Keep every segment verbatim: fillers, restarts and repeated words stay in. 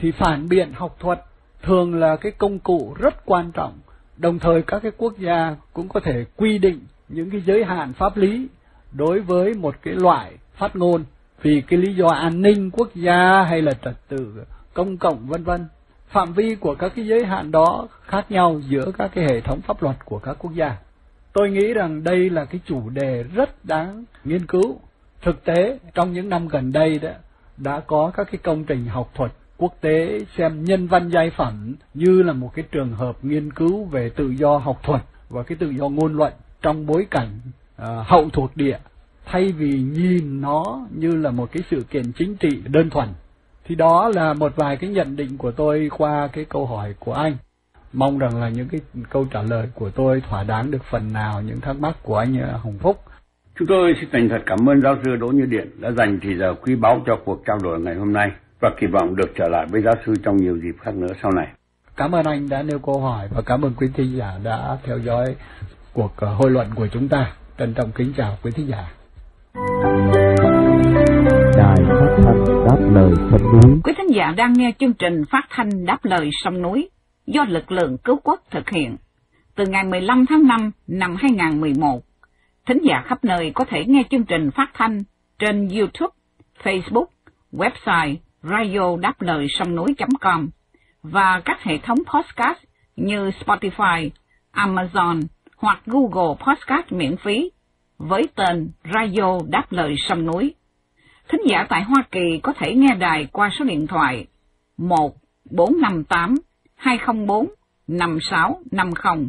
thì phản biện học thuật thường là cái công cụ rất quan trọng. Đồng thời các cái quốc gia cũng có thể quy định những cái giới hạn pháp lý đối với một cái loại phát ngôn vì cái lý do an ninh quốc gia hay là trật tự công cộng vân vân. Phạm vi của các cái giới hạn đó khác nhau giữa các cái hệ thống pháp luật của các quốc gia. Tôi nghĩ rằng đây là cái chủ đề rất đáng nghiên cứu. Thực tế trong những năm gần đây đó đã có các cái công trình học thuật quốc tế xem nhân văn giai phẩm như là một cái trường hợp nghiên cứu về tự do học thuật và cái tự do ngôn luận trong bối cảnh uh, hậu thuộc địa, thay vì nhìn nó như là một cái sự kiện chính trị đơn thuần. Thì đó là một vài cái nhận định của tôi qua cái câu hỏi của anh. Mong rằng là những cái câu trả lời của tôi thỏa đáng được phần nào những thắc mắc của anh Hồng Phúc. Chúng tôi xin thành thật cảm ơn giáo sư Đỗ Như Điện đã dành thời giờ quý báu cho cuộc trao đổi ngày hôm nay và kỳ vọng được trở lại với giáo sư trong nhiều dịp khác nữa sau này. Cảm ơn anh đã nêu câu hỏi và cảm ơn quý thính giả đã theo dõi cuộc hội luận của chúng ta. Trân trọng kính chào quý thính giả. Đài phát thanh Đáp Lời Sông Núi. Quý thính giả đang nghe chương trình phát thanh Đáp Lời Sông Núi do lực lượng cứu quốc thực hiện. Từ ngày mười lăm tháng năm năm hai nghìn không trăm mười một, thính giả khắp nơi có thể nghe chương trình phát thanh trên YouTube, Facebook, website radio đáp lời sông núi chấm com và các hệ thống podcast như Spotify, Amazon hoặc Google Podcast miễn phí với tên Radio Đáp Lời Sông Núi. Thính giả tại Hoa Kỳ có thể nghe đài qua số điện thoại một bốn năm tám hai không bốn năm sáu năm không.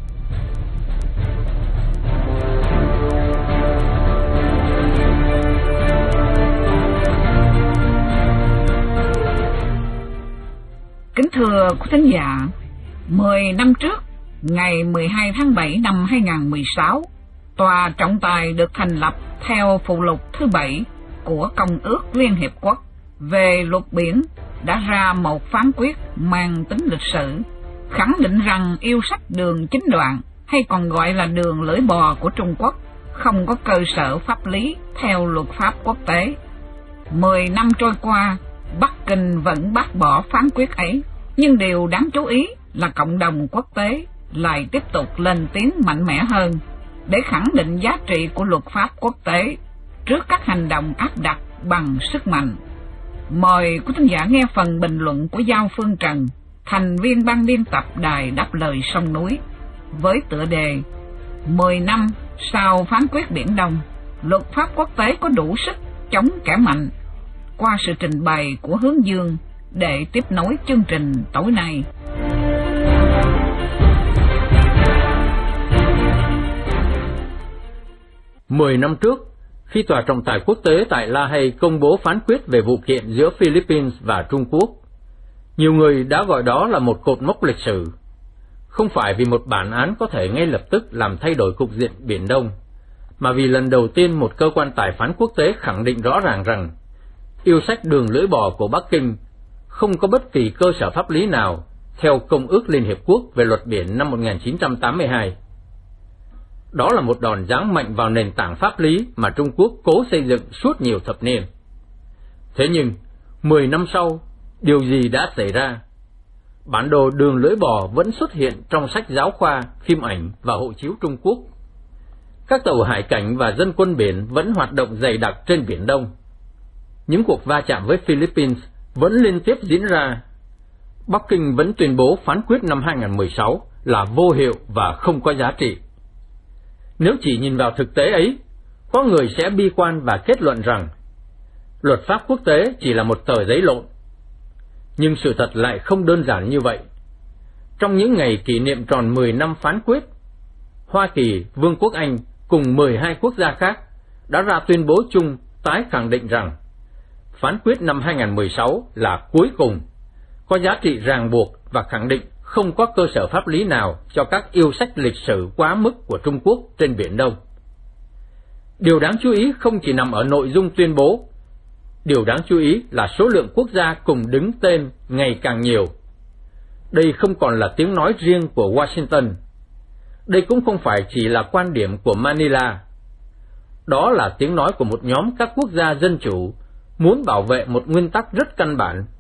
Kính thưa quý thính giả, mười năm trước, ngày mười hai tháng bảy năm hai nghìn không trăm mười sáu, Tòa trọng tài được thành lập theo phụ lục thứ bảy của Công ước Liên Hiệp Quốc về luật biển đã ra một phán quyết mang tính lịch sử, khẳng định rằng yêu sách đường chín đoạn, hay còn gọi là đường lưỡi bò của Trung Quốc, không có cơ sở pháp lý theo luật pháp quốc tế. Mười năm trôi qua, Bắc Kinh vẫn bác bỏ phán quyết ấy, nhưng điều đáng chú ý là cộng đồng quốc tế lại tiếp tục lên tiếng mạnh mẽ hơn để khẳng định giá trị của luật pháp quốc tế trước các hành động áp đặt bằng sức mạnh. Mời quý thính giả nghe phần bình luận của Giao Phương Trần, thành viên ban biên tập Đài Đáp Lời Sông Núi, với tựa đề mười năm sau phán quyết Biển Đông, luật pháp quốc tế có đủ sức chống kẻ mạnh, qua sự trình bày của Hướng Dương để tiếp nối chương trình tối nay. Mười năm trước, khi Tòa trọng tài quốc tế tại La Hay công bố phán quyết về vụ kiện giữa Philippines và Trung Quốc, nhiều người đã gọi đó là một cột mốc lịch sử. Không phải vì một bản án có thể ngay lập tức làm thay đổi cục diện Biển Đông, mà vì lần đầu tiên một cơ quan tài phán quốc tế khẳng định rõ ràng rằng yêu sách đường lưỡi bò của Bắc Kinh không có bất kỳ cơ sở pháp lý nào theo Công ước Liên Hiệp Quốc về luật biển năm một nghìn chín trăm tám mươi hai. Đó là một đòn giáng mạnh vào nền tảng pháp lý mà Trung Quốc cố xây dựng suốt nhiều thập niên. Thế nhưng, mười năm sau, điều gì đã xảy ra? Bản đồ đường lưỡi bò vẫn xuất hiện trong sách giáo khoa, phim ảnh và hộ chiếu Trung Quốc. Các tàu hải cảnh và dân quân biển vẫn hoạt động dày đặc trên Biển Đông. Những cuộc va chạm với Philippines vẫn liên tiếp diễn ra. Bắc Kinh vẫn tuyên bố phán quyết năm hai nghìn không trăm mười sáu là vô hiệu và không có giá trị. Nếu chỉ nhìn vào thực tế ấy, có người sẽ bi quan và kết luận rằng luật pháp quốc tế chỉ là một tờ giấy lộn. Nhưng sự thật lại không đơn giản như vậy. Trong những ngày kỷ niệm tròn mười năm phán quyết, Hoa Kỳ, Vương quốc Anh cùng mười hai quốc gia khác đã ra tuyên bố chung tái khẳng định rằng phán quyết năm hai nghìn không trăm mười sáu là cuối cùng, có giá trị ràng buộc và khẳng định không có cơ sở pháp lý nào cho các yêu sách lịch sử quá mức của Trung Quốc trên Biển Đông. Điều đáng chú ý không chỉ nằm ở nội dung tuyên bố. Điều đáng chú ý là số lượng quốc gia cùng đứng tên ngày càng nhiều. Đây không còn là tiếng nói riêng của Washington. Đây cũng không phải chỉ là quan điểm của Manila. Đó là tiếng nói của một nhóm các quốc gia dân chủ muốn bảo vệ một nguyên tắc rất căn bản